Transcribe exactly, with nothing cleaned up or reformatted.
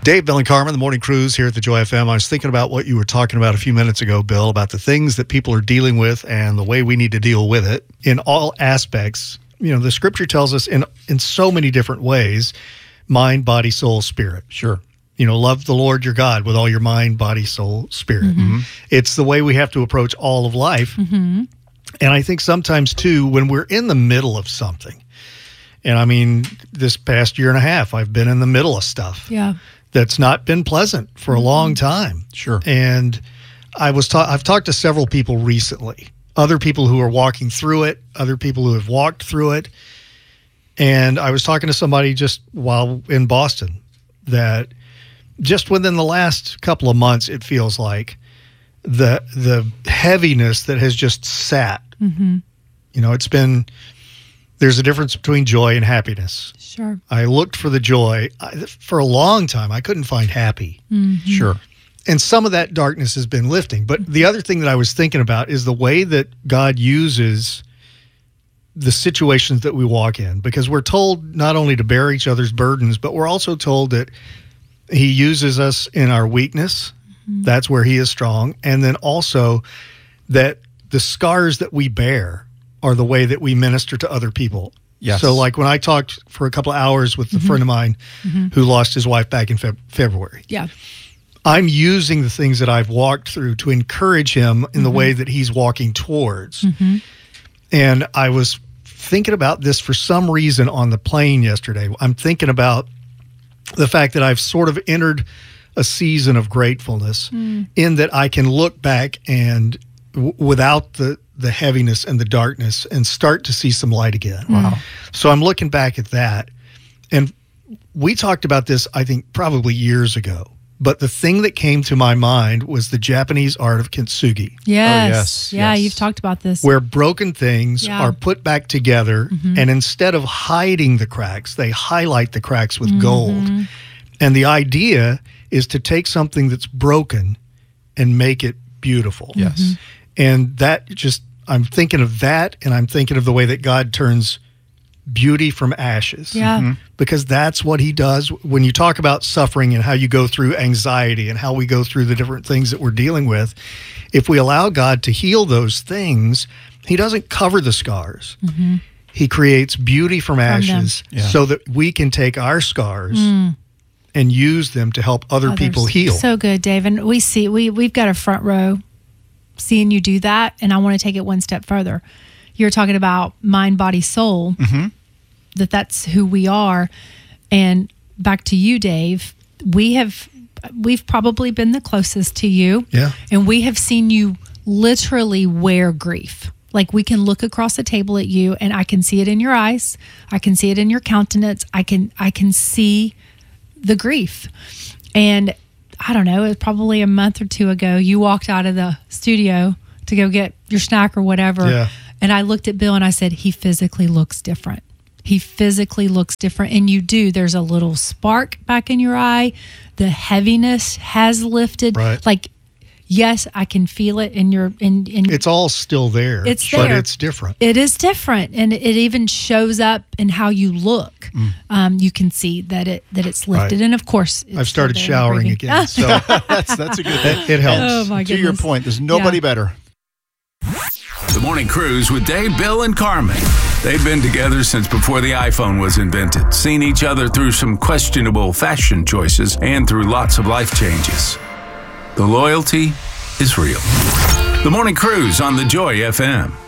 Dave, Bill, and Carmen, the Morning Cruise here at the Joy F M. I was thinking about what you were talking about a few minutes ago, Bill, about the things that people are dealing with and the way we need to deal with it in all aspects. You know, the scripture tells us in in so many different ways, mind, body, soul, spirit. Sure. You know, love the Lord your God with all your mind, body, soul, spirit. Mm-hmm. It's the way we have to approach all of life. Mm-hmm. And I think sometimes, too, when we're in the middle of something, and I mean, this past year and a half, I've been in the middle of stuff. Yeah. That's not been pleasant for a long time. Sure. And I was ta- I've talked to several people recently, other people who are walking through it, other people who have walked through it. And I was talking to somebody just while in Boston that just within the last couple of months, it feels like the the heaviness that has just sat. Mm-hmm. You know, it's been, there's a difference between joy and happiness. Sure. I looked for the joy. I, for a long time, I couldn't find happy. Mm-hmm. Sure. And some of that darkness has been lifting. But the other thing that I was thinking about is the way that God uses the situations that we walk in. Because we're told not only to bear each other's burdens, but we're also told that he uses us in our weakness. Mm-hmm. That's where he is strong. And then also that the scars that we bear are the way that we minister to other people. Yes. So like when I talked for a couple of hours with a Mm-hmm. friend of mine Mm-hmm. who lost his wife back in Feb- February, Yeah. I'm using the things that I've walked through to encourage him in the Mm-hmm. way that he's walking towards. Mm-hmm. And I was thinking about this for some reason on the plane yesterday. I'm thinking about the fact that I've sort of entered a season of gratefulness Mm. in that I can look back and w- without the, the heaviness and the darkness and start to see some light again. Wow. So I'm looking back at that. And we talked about this, I think, probably years ago. But the thing that came to my mind was the Japanese art of kintsugi, Yes. yes, Yeah, yes. you've talked about this. where broken things Yeah. are put back together. Mhm. And instead of hiding the cracks, they highlight the cracks with Mhm. gold. And the idea is to take something that's broken and make it beautiful. Yes. And that just, I'm thinking of that, and I'm thinking of the way that God turns beauty from ashes. Yeah. Mm-hmm. Because that's what he does. When you talk about suffering and how you go through anxiety and how we go through the different things that we're dealing with, if we allow God to heal those things, he doesn't cover the scars. Mm-hmm. He creates beauty from, them. ashes Yeah. so that we can take our scars Mm. and use them to help other Others. people heal. So good, Dave. And we see we we've got a front row seeing you do that, and I want to take it one step further. You're talking about mind, body, soul. Mm-hmm. That that's who we are. And back to you, Dave. We have we've probably been the closest to you. Yeah. And we have seen you literally wear grief. Like we can look across the table at you and I can see it in your eyes. I can see it in your countenance. I can I can see the grief. And I don't know, it was probably a month or two ago, you walked out of the studio to go get your snack or whatever. Yeah. And I looked at Bill and I said, he physically looks different. He physically looks different. And you do. There's a little spark back in your eye. The heaviness has lifted. Right. Like, yes, I can feel it in your in, in It's all still there, It's but there. it's different. It is different, and it even shows up in how you look. Um, you can see that it that it's lifted, Right. and of course, it's I've started still there and showering breathing. again, so that's that's a good thing. it, it helps. Oh my To your goodness. point, there's nobody Yeah. better. The Morning Cruise with Dave, Bill, and Carmen. They've been together since before the iPhone was invented, seen each other through some questionable fashion choices and through lots of life changes. The loyalty is real. The Morning Cruise on the Joy F M.